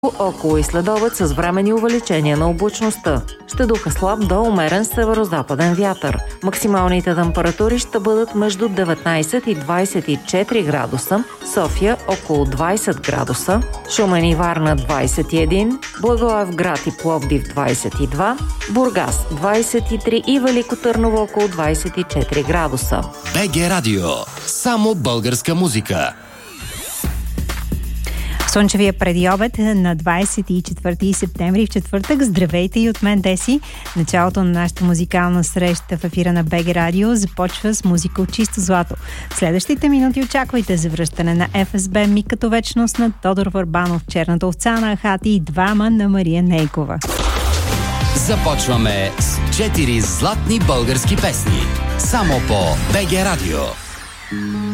около и следобед с временни увеличения на облачността. Ще духа слаб до умерен северо-западен вятър. Максималните температури ще бъдат между 19 и 24 градуса, София около 20 градуса, Шумен и Варна 21, Благоевград и Пловдив 22, Бургас 23 и Велико Търново около 24 градуса. БГ Радио. Само българска музика. Слънчевия предиобед на 24 септември в четвъртък. Здравейте и от мен, Деси. Началото на нашата музикална среща в ефира на БГ Радио започва с музика от чисто злато. В следващите минути очаквайте завръщане на ФСБ, Миг като вечност на Тодор Върбанов, Черната овца на Ахати и Двама на Мария Нейкова. Започваме с 4 златни български песни. Само по БГ Радио.